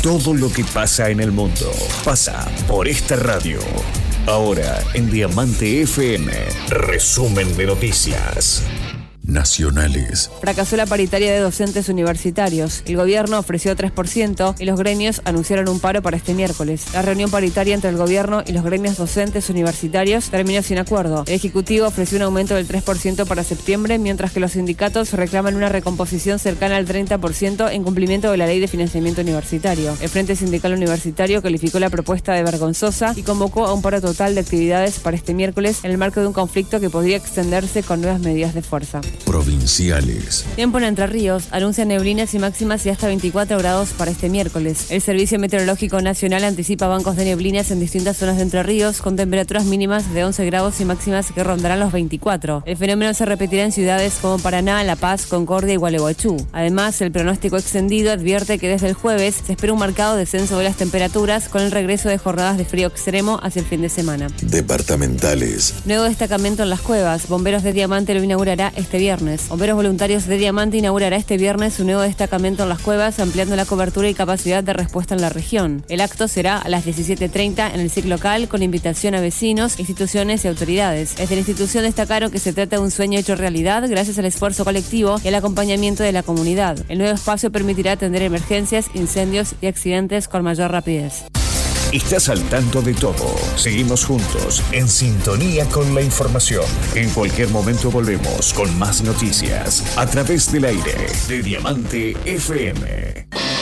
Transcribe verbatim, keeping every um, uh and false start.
Todo lo que pasa en el mundo pasa por esta radio. Ahora en Diamante F M, resumen de noticias nacionales. Fracasó la paritaria de docentes universitarios. El gobierno ofreció tres por ciento y los gremios anunciaron un paro para este miércoles. La reunión paritaria entre el gobierno y los gremios docentes universitarios terminó sin acuerdo. El Ejecutivo ofreció un aumento del tres por ciento para septiembre, mientras que los sindicatos reclaman una recomposición cercana al treinta por ciento en cumplimiento de la Ley de Financiamiento Universitario. El Frente Sindical Universitario calificó la propuesta de vergonzosa y convocó a un paro total de actividades para este miércoles en el marco de un conflicto que podría extenderse con nuevas medidas de fuerza. Provinciales. Tiempo en Entre Ríos. Anuncia neblinas y máximas de hasta veinticuatro grados para este miércoles. El Servicio Meteorológico Nacional anticipa bancos de neblinas en distintas zonas de Entre Ríos con temperaturas mínimas de once grados y máximas que rondarán los veinticuatro. El fenómeno se repetirá en ciudades como Paraná, La Paz, Concordia y Gualeguaychú. Además, el pronóstico extendido advierte que desde el jueves se espera un marcado descenso de las temperaturas con el regreso de jornadas de frío extremo hacia el fin de semana. Departamentales. Nuevo destacamento en Las Cuevas. Bomberos de Diamante lo inaugurará este viernes. Bomberos Voluntarios de Diamante inaugurará este viernes su nuevo destacamento en Las Cuevas, ampliando la cobertura y capacidad de respuesta en la región. El acto será a las diecisiete treinta en el C I C local, con invitación a vecinos, instituciones y autoridades. Desde la institución destacaron que se trata de un sueño hecho realidad gracias al esfuerzo colectivo y al acompañamiento de la comunidad. El nuevo espacio permitirá atender emergencias, incendios y accidentes con mayor rapidez. Estás al tanto de todo. Seguimos juntos, en sintonía con la información. En cualquier momento volvemos con más noticias a través del aire de Diamante F M.